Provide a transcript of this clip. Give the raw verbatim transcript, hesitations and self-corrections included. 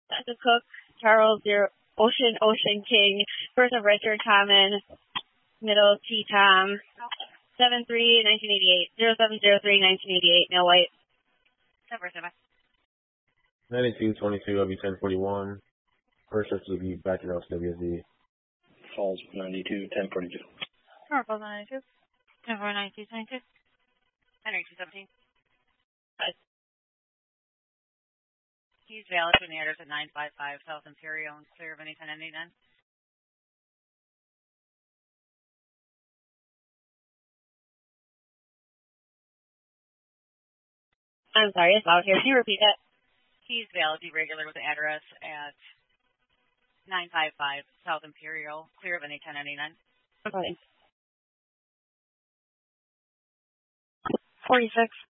Santa Cook, Charles, Zero, Ocean, Ocean King, birth of Richard Common, middle T Tom, seven three nineteen eighty-eight, zero seven zero three nineteen eighty-eight, male white. Number seven. ninety-two twenty-two W ten forty-one. First shift will be back in L C W S D. Falls ninety-two ten forty-two. Falls ninety-two. Number ninety-two twenty-two. Henry two seventeen. He's valid when the address at nine five five South Imperial and clear of any ten ninety-nine. I'm sorry, it's loud here. Can you repeat that? He's valid irregular with the address at nine five five South Imperial, clear of any ten ninety-nine. Okay. forty-six.